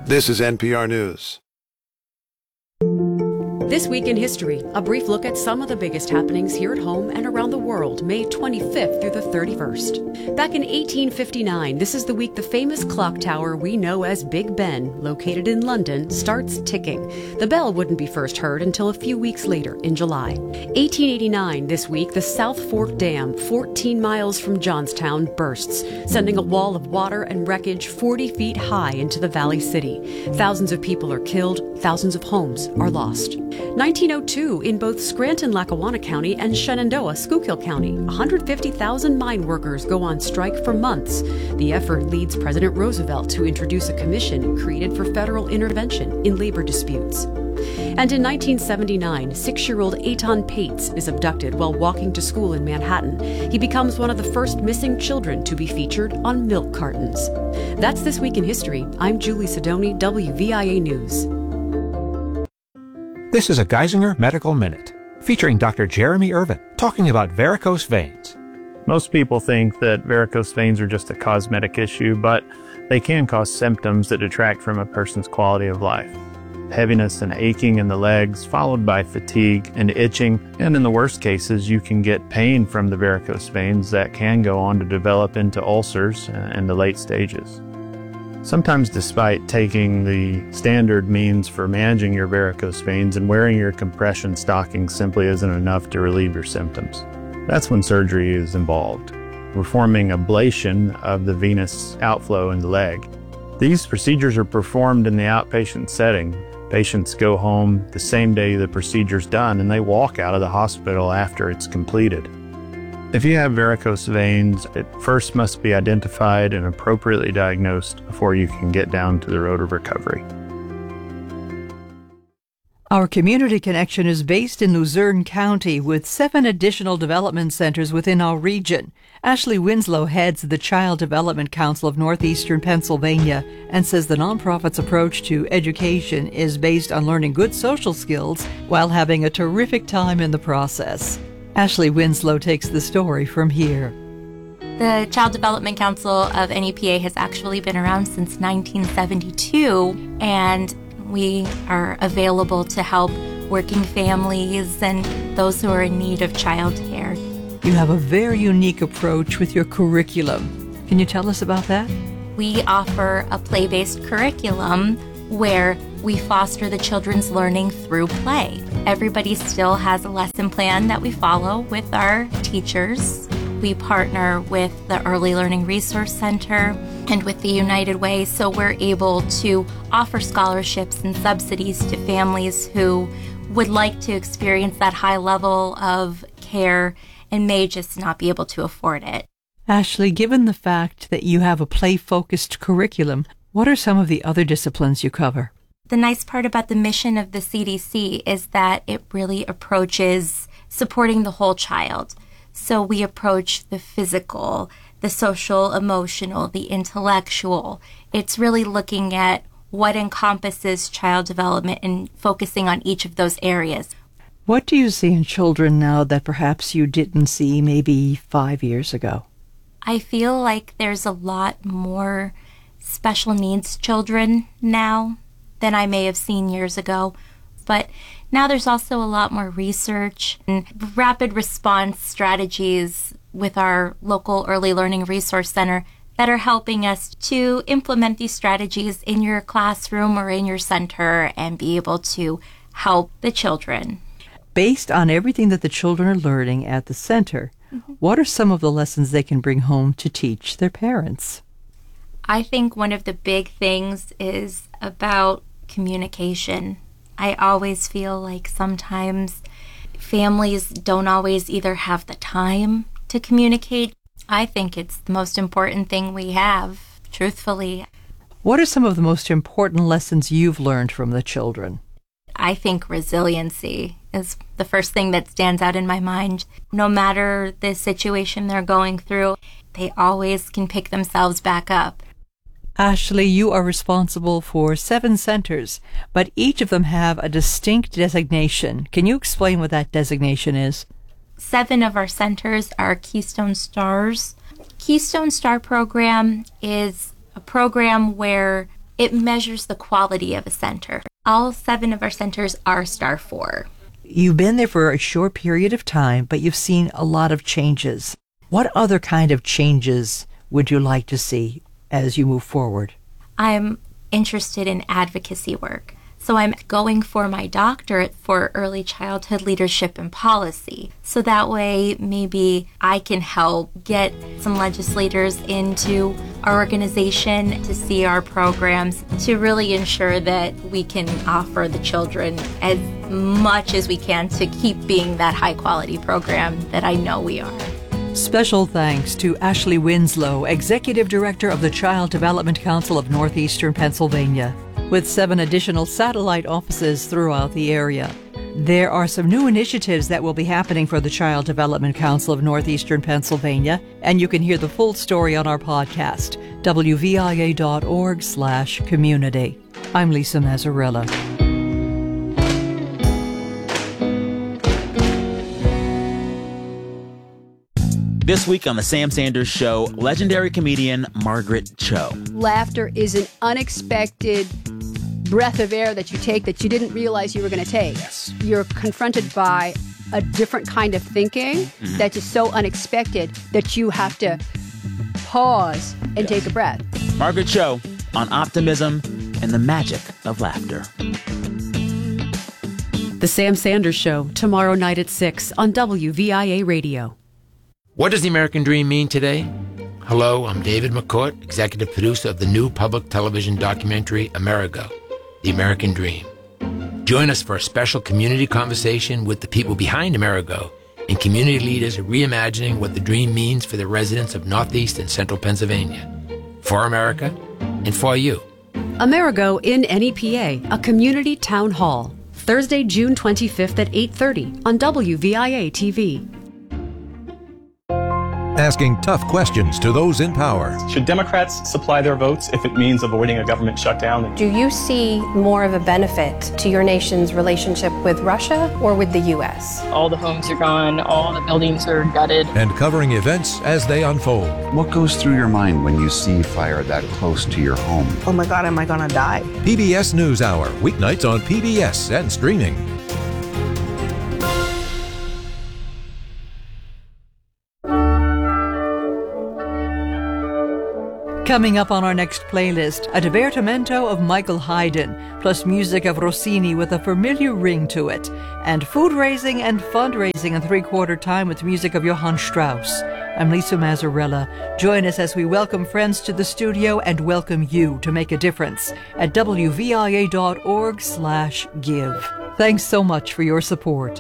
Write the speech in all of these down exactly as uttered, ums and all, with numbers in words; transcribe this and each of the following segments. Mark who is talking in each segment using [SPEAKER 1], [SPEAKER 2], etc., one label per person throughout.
[SPEAKER 1] This is N P R News.
[SPEAKER 2] This Week in History, a brief look at some of the biggest happenings here at home and around the world, May twenty-fifth through the thirty-first. Back in eighteen fifty-nine, this is the week the famous clock tower we know as Big Ben, located in London, starts ticking. The bell wouldn't be first heard until a few weeks later in July. eighteen eighty-nine, this week, the South Fork Dam, fourteen miles from Johnstown, bursts, sending a wall of water and wreckage forty feet high into the Valley City. Thousands of people are killed, thousands of homes are lost. nineteen oh two, in both Scranton-Lackawanna County and Shenandoah, Schuylkill County, one hundred fifty thousand mine workers go on strike for months. The effort leads President Roosevelt to introduce a commission created for federal intervention in labor disputes. And in nineteen seventy-nine, six-year-old Eitan Pates is abducted while walking to school in Manhattan. He becomes one of the first missing children to be featured on milk cartons. That's This Week in History. I'm Julie Sidoni, W V I A News.
[SPEAKER 3] This is a Geisinger Medical Minute, featuring Doctor Jeremy Irvin talking about varicose veins.
[SPEAKER 4] Most people think that varicose veins are just a cosmetic issue, but they can cause symptoms that detract from a person's quality of life. Heaviness and aching in the legs, followed by fatigue and itching, and in the worst cases, you can get pain from the varicose veins that can go on to develop into ulcers in the late stages. Sometimes, despite taking the standard means for managing your varicose veins, and wearing your compression stockings simply isn't enough to relieve your symptoms. That's when surgery is involved, performing ablation of the venous outflow in the leg. These procedures are performed in the outpatient setting. Patients go home the same day the procedure's done, and they walk out of the hospital after it's completed. If you have varicose veins, it first must be identified and appropriately diagnosed before you can get down to the road of recovery.
[SPEAKER 5] Our community connection is based in Luzerne County with seven additional development centers within our region. Ashley Winslow heads the Child Development Council of Northeastern Pennsylvania and says the nonprofit's approach to education is based on learning good social skills while having a terrific time in the process. Ashley Winslow takes the story from here.
[SPEAKER 6] The Child Development Council of N E P A has actually been around since nineteen seventy-two, and we are available to help working families and those who are in need of child care.
[SPEAKER 5] You have a very unique approach with your curriculum. Can you tell us about that?
[SPEAKER 6] We offer a play-based curriculum where we foster the children's learning through play. Everybody still has a lesson plan that we follow with our teachers. We partner with the Early Learning Resource Center and with the United Way, so we're able to offer scholarships and subsidies to families who would like to experience that high level of care and may just not be able to afford it.
[SPEAKER 5] Ashley, given the fact that you have a play-focused curriculum, what are some of the other disciplines you cover?
[SPEAKER 6] The nice part about the mission of the C D C is that it really approaches supporting the whole child. So we approach the physical, the social, emotional, the intellectual. It's really looking at what encompasses child development and focusing on each of those areas.
[SPEAKER 5] What do you see in children now that perhaps you didn't see maybe five years ago?
[SPEAKER 6] I feel like there's a lot more special needs children now than I may have seen years ago. But now there's also a lot more research and rapid response strategies with our local Early Learning Resource Center that are helping us to implement these strategies in your classroom or in your center and be able to help the children.
[SPEAKER 5] Based on everything that the children are learning at the center, mm-hmm. what are some of the lessons they can bring home to teach their parents?
[SPEAKER 6] I think one of the big things is about communication. I always feel like sometimes families don't always either have the time to communicate. I think it's the most important thing we have, truthfully.
[SPEAKER 5] What are some of the most important lessons you've learned from the children?
[SPEAKER 6] I think resiliency is the first thing that stands out in my mind. No matter the situation they're going through, they always can pick themselves back up.
[SPEAKER 5] Ashley, you are responsible for seven centers, but each of them have a distinct designation. Can you explain what that designation is?
[SPEAKER 6] Seven of our centers are Keystone Stars. Keystone Star program is a program where it measures the quality of a center. All seven of our centers are Star four.
[SPEAKER 5] You've been there for a short period of time, but you've seen a lot of changes. What other kind of changes would you like to see as you move forward?
[SPEAKER 6] I'm interested in advocacy work. So I'm going for my doctorate for early childhood leadership and policy. So that way maybe I can help get some legislators into our organization to see our programs to really ensure that we can offer the children as much as we can to keep being that high quality program that I know we are.
[SPEAKER 5] Special thanks to Ashley Winslow, Executive Director of the Child Development Council of Northeastern Pennsylvania, with seven additional satellite offices throughout the area. There are some new initiatives that will be happening for the Child Development Council of Northeastern Pennsylvania, and you can hear the full story on our podcast, W V I A dot org slash community. I'm Lisa Mazzarella.
[SPEAKER 1] This week on The Sam Sanders Show, legendary comedian Margaret Cho.
[SPEAKER 7] Laughter is an unexpected breath of air that you take that you didn't realize you were going to take. Yes. You're confronted by a different kind of thinking mm-hmm. that is so unexpected that you have to pause and yes. take a breath.
[SPEAKER 1] Margaret Cho on optimism and the magic of laughter.
[SPEAKER 2] The Sam Sanders Show, tomorrow night at six on W V I A Radio.
[SPEAKER 8] What does the American dream mean today? Hello, I'm David McCourt, executive producer of the new public television documentary, Amerigo, The American Dream. Join us for a special community conversation with the people behind Amerigo and community leaders reimagining what the dream means for the residents of Northeast and Central Pennsylvania. For America and for you.
[SPEAKER 2] Amerigo in N E P A, a community town hall. Thursday, June twenty-fifth at eight thirty on W V I A T V.
[SPEAKER 9] Asking tough questions to those in power.
[SPEAKER 10] Should Democrats supply their votes if it means avoiding a government shutdown?
[SPEAKER 11] Do you see more of a benefit to your nation's relationship with Russia or with the U S?
[SPEAKER 12] All the homes are gone, all the buildings are gutted.
[SPEAKER 9] And covering events as they unfold.
[SPEAKER 13] What goes through your mind when you see fire that close to your home?
[SPEAKER 14] Oh my God, am I gonna die?
[SPEAKER 9] P B S NewsHour, weeknights on P B S and streaming.
[SPEAKER 5] Coming up on our next playlist, a divertimento of Michael Haydn, plus music of Rossini with a familiar ring to it, and food raising and fundraising in three-quarter time with music of Johann Strauss. I'm Lisa Mazzarella. Join us as we welcome friends to the studio and welcome you to make a difference at W V I A dot org slash give. Thanks so much for your support.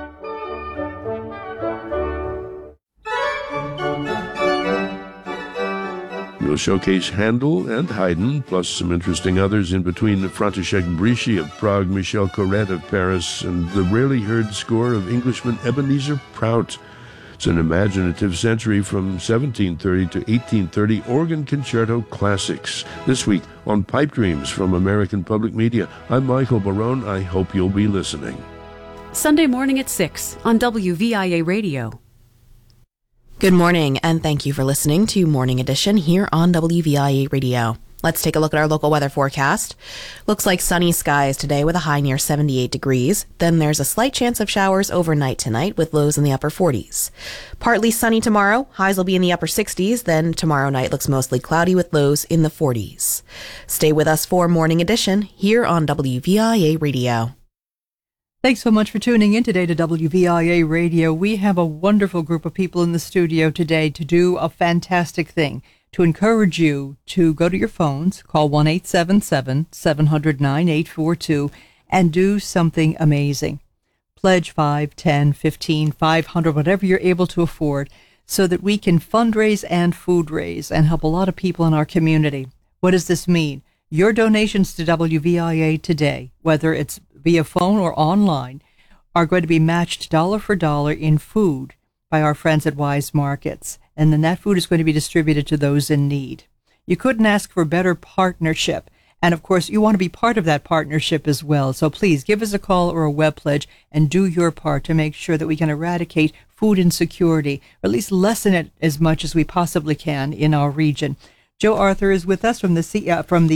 [SPEAKER 15] We'll showcase Handel and Haydn, plus some interesting others in between František Bríši of Prague, Michel Corrette of Paris, and the rarely heard score of Englishman Ebenezer Prout. It's an imaginative century from seventeen thirty to eighteen thirty organ concerto classics. This week on Pipe Dreams from American Public Media. I'm Michael Barone. I hope you'll be listening.
[SPEAKER 2] Sunday morning at six on W V I A Radio.
[SPEAKER 16] Good morning, and thank you for listening to Morning Edition here on W V I A Radio. Let's take a look at our local weather forecast. Looks like sunny skies today with a high near seventy-eight degrees. Then there's a slight chance of showers overnight tonight with lows in the upper forties. Partly sunny tomorrow. Highs will be in the upper sixties. Then tomorrow night looks mostly cloudy with lows in the forties. Stay with us for Morning Edition here on W V I A Radio.
[SPEAKER 5] Thanks so much for tuning in today to W V I A Radio. We have a wonderful group of people in the studio today to do a fantastic thing, to encourage you to go to your phones, call one eight seven seven, seven hundred, nine eight four two, and do something amazing. Pledge five, ten, fifteen, five hundred, whatever you're able to afford, so that we can fundraise and food raise and help a lot of people in our community. What does this mean? Your donations to W V I A today, whether it's via phone or online, are going to be matched dollar for dollar in food by our friends at Wise Markets. And then that food is going to be distributed to those in need. You couldn't ask for a better partnership. And of course, you want to be part of that partnership as well. So please give us a call or a web pledge and do your part to make sure that we can eradicate food insecurity, or at least lessen it as much as we possibly can in our region. Joe Arthur is with us from the C- uh, from the uh,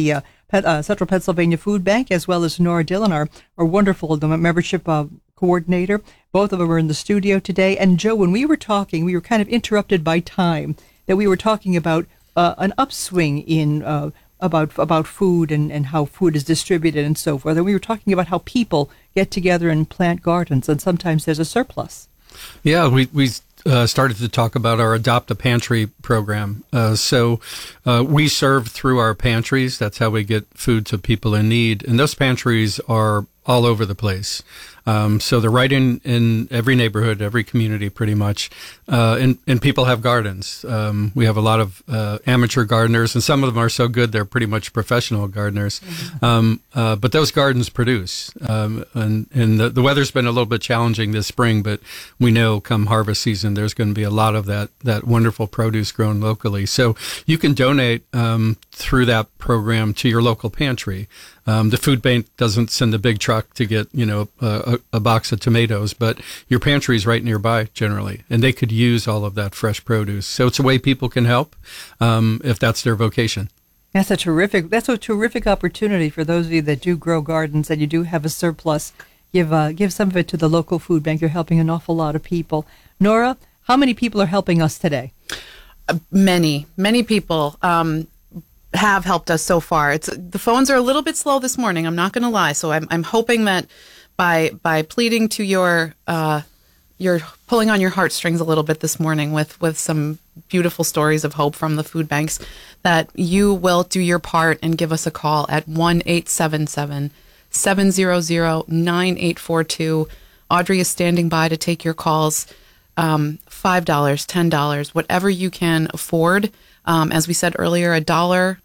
[SPEAKER 5] uh, Central Pennsylvania Food Bank, as well as Nora Dillon, our, our wonderful membership uh, coordinator. Both of them are in the studio today. And Joe, when we were talking, we were kind of interrupted by time, that we were talking about uh, an upswing in uh, about about food and, and how food is distributed and so forth. And we were talking about how people get together and plant gardens, and sometimes there's a surplus.
[SPEAKER 14] Yeah, we we uh, started to talk about our Adopt a Pantry program. Uh, so uh, we serve through our pantries. That's how we get food to people in need. And those pantries are all over the place. Um, so they're right in, in every neighborhood, every community pretty much. Uh, and, and people have gardens. Um, we have a lot of uh, amateur gardeners, and some of them are so good they're pretty much professional gardeners. Mm-hmm. Um, uh, but those gardens produce. Um, and and the, the weather's been a little bit challenging this spring, but we know come harvest season there's going to be a lot of that, that wonderful produce grown locally. So you can donate um, through that program to your local pantry. Um, the food bank doesn't send a big truck to get, you know, a, a box of tomatoes, but your pantry is right nearby generally, and they could use all of that fresh produce. So it's a way people can help um, if that's their vocation.
[SPEAKER 5] That's a terrific. That's a terrific opportunity for those of you that do grow gardens and you do have a surplus. Give uh, give some of it to the local food bank. You're helping an awful lot of people. Nora, how many people are helping us today?
[SPEAKER 16] Uh, many, many people. Um, have helped us so far. It's the phones are a little bit slow this morning. I'm not going to lie. So I'm I'm hoping that by by pleading to your uh, you're pulling on your heartstrings a little bit this morning with with some beautiful stories of hope from the food banks, that you will do your part and give us a call at one eight seven seven, seven zero zero, nine eight four two. Audrey is standing by to take your calls. Um, five dollars, ten dollars, whatever you can afford. Um, as we said earlier, a dollar,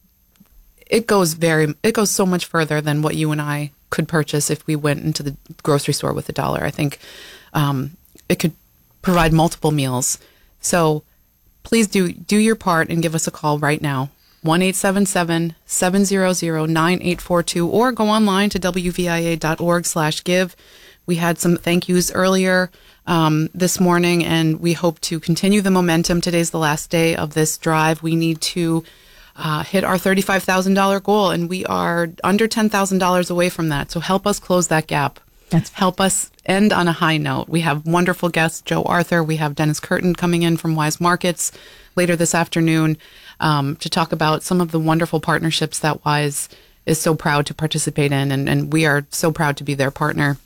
[SPEAKER 16] it goes very, it goes so much further than what you and I could purchase if we went into the grocery store with a dollar. I think um, it could provide multiple meals. So please do do your part and give us a call right now. one eight seven seven, seven zero zero, nine eight four two, or go online to w v i a dot org slash give. We had some thank yous earlier um, this morning, and we hope to continue the momentum. Today's the last day of this drive. We need to uh, hit our thirty-five thousand dollars goal, and we are under ten thousand dollars away from that. So help us close that gap. That's help us end on a high note. We have wonderful guests, Joe Arthur. We have Dennis Curtin coming in from Wise Markets later this afternoon um, to talk about some of the wonderful partnerships that Wise is so proud to participate in, and, and we are so proud to be their partner,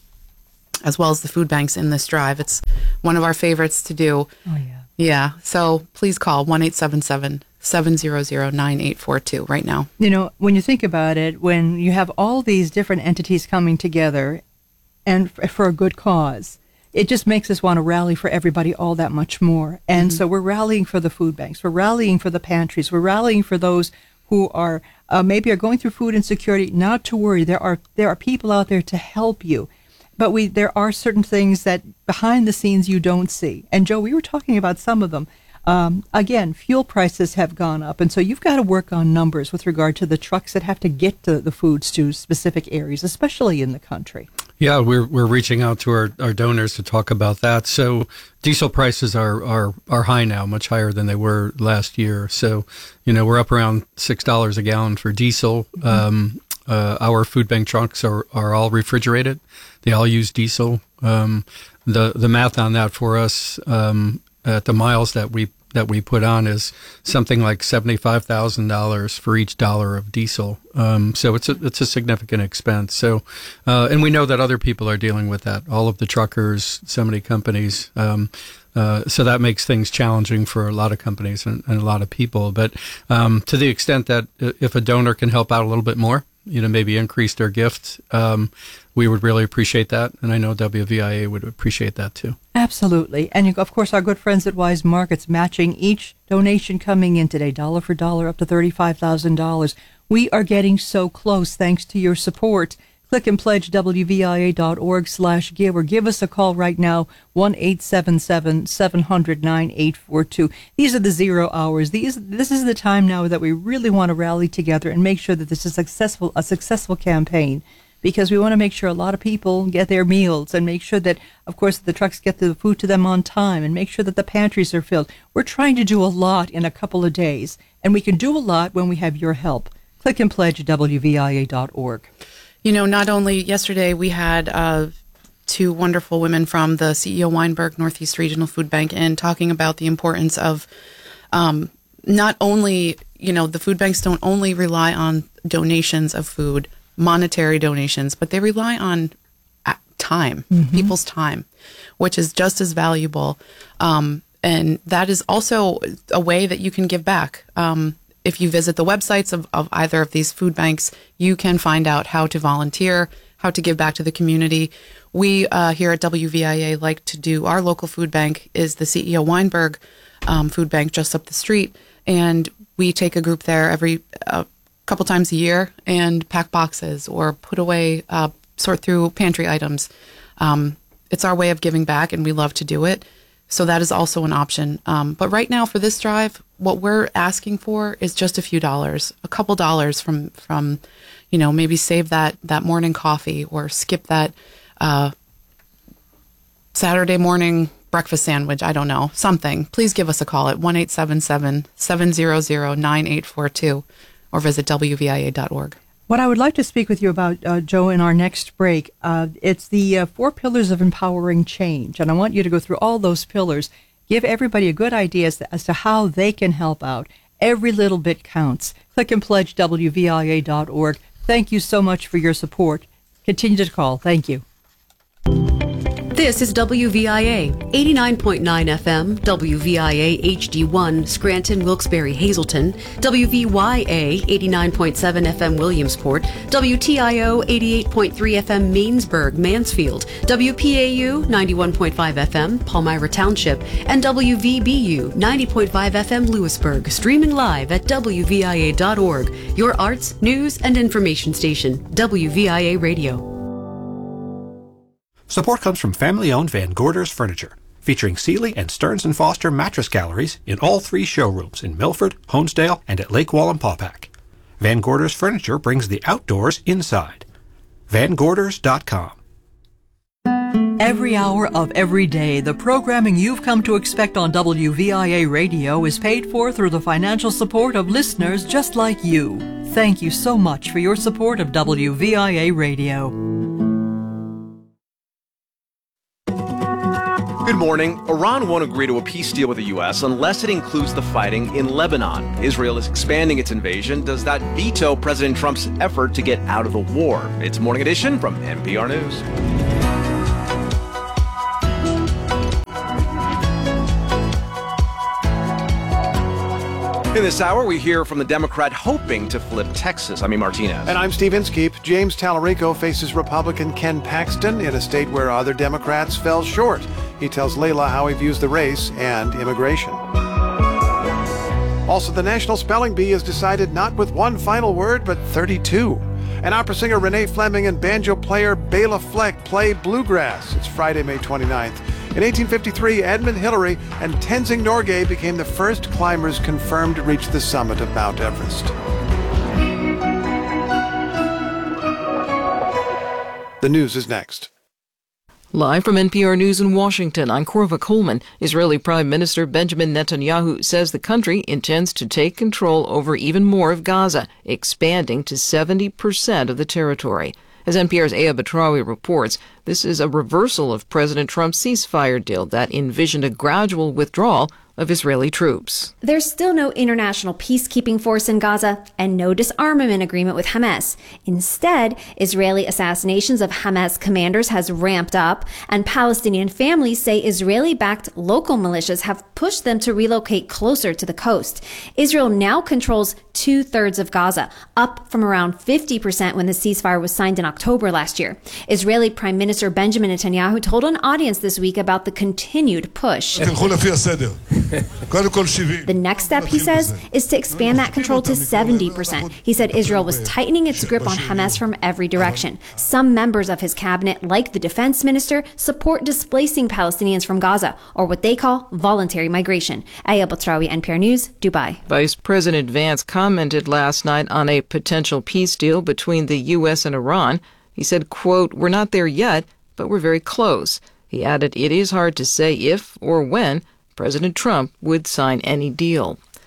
[SPEAKER 16] as well as the food banks in this drive. It's one of our favorites to do.
[SPEAKER 5] Oh, yeah.
[SPEAKER 16] Yeah. So please call one eight seven seven, seven zero zero, nine eight four two right now.
[SPEAKER 5] You know, when you think about it, when you have all these different entities coming together and f- for a good cause, it just makes us want to rally for everybody all that much more. And mm-hmm. so we're rallying for the food banks. We're rallying for the pantries. We're rallying for those who are uh, maybe are going through food insecurity. Not to worry. There are there are people out there to help you. But we there are certain things that behind the scenes you don't see. And Joe, we were talking about some of them. Um, again, fuel prices have gone up, and so you've got to work on numbers with regard to the trucks that have to get the, the foods to specific areas, especially in the country.
[SPEAKER 14] Yeah, we're we're reaching out to our, our donors to talk about that. So diesel prices are, are, are high now, much higher than they were last year. So, you know, we're up around six dollars a gallon for diesel. Mm-hmm. Um, uh, our food bank trucks are, are all refrigerated. They all use diesel. Um, the the math on that for us um, at the miles that we that we put on is something like seventy-five thousand dollars for each dollar of diesel. Um, so it's a, it's a significant expense. So, uh, and we know that other people are dealing with that. All of the truckers, so many companies. Um, uh, so that makes things challenging for a lot of companies and, and a lot of people. But um, to the extent that if a donor can help out a little bit more, you know, maybe increase their gift, um, we would really appreciate that. And I know W V I A would appreciate that too.
[SPEAKER 5] Absolutely. And of course, our good friends at Wise Markets matching each donation coming in today, dollar for dollar, up to thirty-five thousand dollars. We are getting so close thanks to your support. Click and pledge W V I A dot org slash give or give us a call right now, one eight seven seven, seven hundred, nine eight four two. These are the zero hours. These This is the time now that we really want to rally together and make sure that this is successful, a successful campaign, because we want to make sure a lot of people get their meals and make sure that, of course, the trucks get the food to them on time and make sure that the pantries are filled. We're trying to do a lot in a couple of days, and we can do a lot when we have your help. Click and pledge at W V I A dot org.
[SPEAKER 17] You know, not only yesterday we had uh, two wonderful women from the C E O Weinberg Northeast Regional Food Bank in talking about the importance of um, not only, you know, the food banks don't only rely on donations of food, monetary donations, but they rely on time, mm-hmm. people's time, which is just as valuable. Um, and that is also a way that you can give back. Um, if you visit the websites of, of either of these food banks, you can find out how to volunteer, how to give back to the community. We uh, here at W V I A like to do, our local food bank is the C E O Weinberg um, food bank just up the street. And we take a group there every uh, couple times a year and pack boxes or put away, uh, sort through pantry items. Um, it's our way of giving back, and we love to do it. So that is also an option. Um, but right now for this drive, what we're asking for is just a few dollars, a couple dollars from, from, you know, maybe save that, that morning coffee or skip that uh, Saturday morning breakfast sandwich. I don't know, something. Please give us a call at one eight seven seven, seven zero zero, nine eight four two or visit W V I A dot org.
[SPEAKER 5] What I would like to speak with you about, uh, Joe, in our next break, uh, it's the uh, four pillars of empowering change. And I want you to go through all those pillars, give everybody a good idea as to, as to how they can help out. Every little bit counts. Click and pledge W V I A dot org. Thank you so much for your support. Continue to call. Thank you.
[SPEAKER 2] This is W V I A, eighty-nine point nine F M, W V I A H D one, Scranton, Wilkes-Barre, Hazleton, W V Y A, eighty-nine point seven F M, Williamsport, W T I O, eighty-eight point three F M, Mainsburg, Mansfield, W P A U, ninety-one point five F M, Palmyra Township, and W V B U, ninety point five F M, Lewisburg, streaming live at W V I A dot org, your arts, news, and information station, W V I A Radio.
[SPEAKER 3] Support comes from family-owned Van Gorders Furniture, featuring Sealy and Stearns and Foster mattress galleries in all three showrooms in Milford, Honesdale, and at Lake Wallenpaupack. Van Gorders Furniture brings the outdoors inside. Van Gorders dot com.
[SPEAKER 5] Every hour of every day, the programming you've come to expect on W V I A Radio is paid for through the financial support of listeners just like you. Thank you so much for your support of W V I A Radio.
[SPEAKER 18] Good morning. Iran won't agree to a peace deal with the U S unless it includes the fighting in Lebanon. Israel is expanding its invasion. Does that veto President Trump's effort to get out of the war? It's Morning Edition from N P R News. In this hour, we hear from the Democrat hoping to flip Texas. I'm E. Martinez.
[SPEAKER 19] And I'm Steve Inskeep. James Tallarico faces Republican Ken Paxton in a state where other Democrats fell short. He tells Layla how he views the race and immigration. Also, the National Spelling Bee has decided not with one final word, but thirty-two. And opera singer Renee Fleming and banjo player Bela Fleck play bluegrass. It's Friday, May twenty-ninth. In eighteen fifty-three, Edmund Hillary and Tenzing Norgay became the first climbers confirmed to reach the summit of Mount Everest. The news is next.
[SPEAKER 20] Live from N P R News in Washington, I'm Korva Coleman. Israeli Prime Minister Benjamin Netanyahu says the country intends to take control over even more of Gaza, expanding to seventy percent of the territory. As N P R's Aya Batrawi reports, this is a reversal of President Trump's ceasefire deal that envisioned a gradual withdrawal of Israeli troops.
[SPEAKER 21] There's still no international peacekeeping force in Gaza and no disarmament agreement with Hamas. Instead, Israeli assassinations of Hamas commanders has ramped up, and Palestinian families say Israeli-backed local militias have pushed them to relocate closer to the coast. Israel now controls two-thirds of Gaza, up from around fifty percent when the ceasefire was signed in October last year. Israeli Prime Minister Benjamin Netanyahu told an audience this week about the continued push. The next step, he says, is to expand that control to seventy percent. He said Israel was tightening its grip on Hamas from every direction. Some members of his cabinet, like the defense minister, support displacing Palestinians from Gaza, or what they call voluntary migration. Aya Batrawi, N P R News, Dubai.
[SPEAKER 20] Vice President Vance commented last night on a potential peace deal between the U S and Iran. He said, quote, "We're not there yet, but we're very close." He added, "It is hard to say if or when President Trump would sign any deal."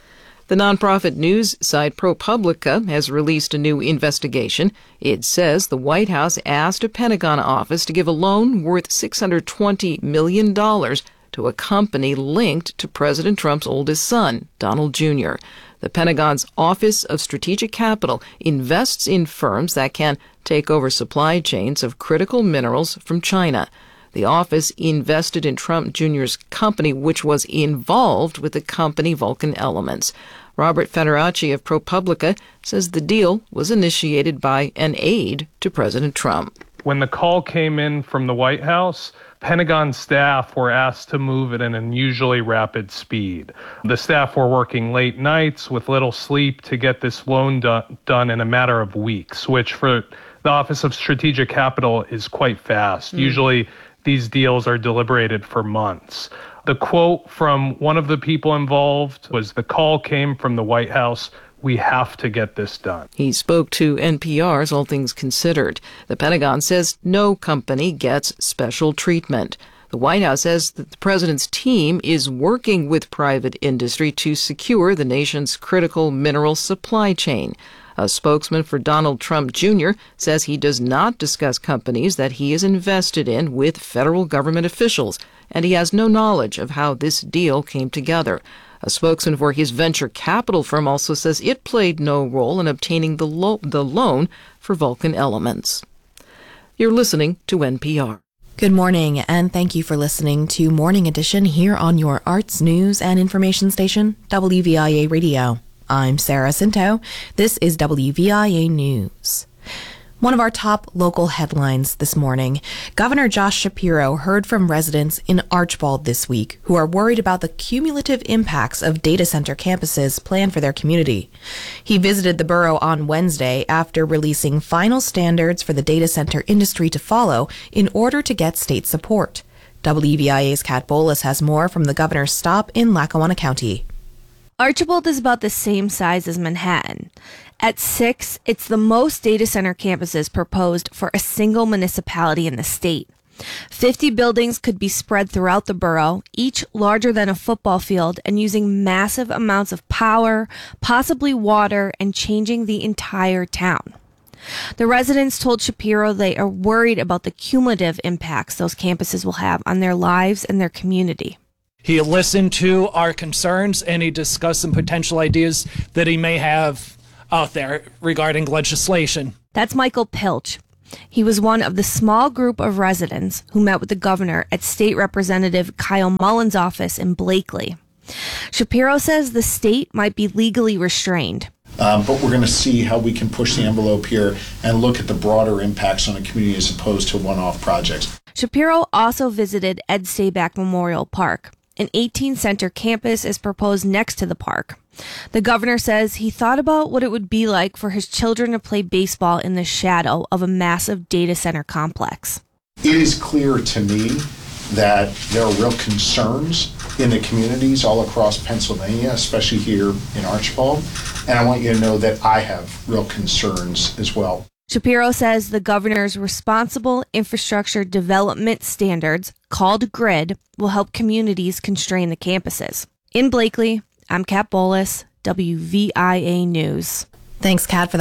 [SPEAKER 20] The nonprofit news site ProPublica has released a new investigation. It says the White House asked a Pentagon office to give a loan worth six hundred twenty million dollars to a company linked to President Trump's oldest son, Donald Junior The Pentagon's Office of Strategic Capital invests in firms that can take over supply chains of critical minerals from China. The office invested in Trump Junior's company, which was involved with the company Vulcan Elements. Robert Federacci of ProPublica says the deal was initiated by an aide to President Trump.
[SPEAKER 4] When the call came in from the White House, Pentagon staff were asked to move at an unusually rapid speed. The staff were working late nights with little sleep to get this loan do- done in a matter of weeks, which for the Office of Strategic Capital is quite fast. Mm. Usually these deals are deliberated for months. The quote from one of the people involved was, "The call came from the White House. We have to get this done."
[SPEAKER 20] He spoke to N P R's All Things Considered. The Pentagon says no company gets special treatment. The White House says that the president's team is working with private industry to secure the nation's critical mineral supply chain. A spokesman for Donald Trump Junior says he does not discuss companies that he is invested in with federal government officials, and he has no knowledge of how this deal came together. A spokesman for his venture capital firm also says it played no role in obtaining the, lo- the loan for Vulcan Elements. You're listening to N P R.
[SPEAKER 16] Good morning, and thank you for listening to Morning Edition here on your arts, news, and information station, W V I A Radio. I'm Sarah Cinto. This is W V I A News. One of our top local headlines this morning, Governor Josh Shapiro heard from residents in Archbald this week who are worried about the cumulative impacts of data center campuses planned for their community. He visited the borough on Wednesday after releasing final standards for the data center industry to follow in order to get state support. W V I A's Kat Bolas has more from the governor's stop in Lackawanna County.
[SPEAKER 22] Archibald is about the same size as Manhattan. At six, it's the most data center campuses proposed for a single municipality in the state. fifty buildings could be spread throughout the borough, each larger than a football field and using massive amounts of power, possibly water, and changing the entire town. The residents told Shapiro they are worried about the cumulative impacts those campuses will have on their lives and their community.
[SPEAKER 23] He listened to our concerns and he discussed some potential ideas that he may have out there regarding legislation.
[SPEAKER 22] That's Michael Pilch. He was one of the small group of residents who met with the governor at State Representative Kyle Mullen's office in Blakely. Shapiro says the state might be legally restrained.
[SPEAKER 24] Um, but we're going to see how we can push the envelope here and look at the broader impacts on the community as opposed to one-off projects.
[SPEAKER 22] Shapiro also visited Ed Stayback Memorial Park. An eighteen-center campus is proposed next to the park. The governor says he thought about what it would be like for his children to play baseball in the shadow of a massive data center complex.
[SPEAKER 24] It is clear to me that there are real concerns in the communities all across Pennsylvania, especially here in Archbald, and I want you to know that I have real concerns as well.
[SPEAKER 22] Shapiro says the governor's Responsible Infrastructure Development Standards, called GRID, will help communities constrain the campuses. In Blakely, I'm Kat Bolas, W V I A News.
[SPEAKER 16] Thanks, Kat, for that.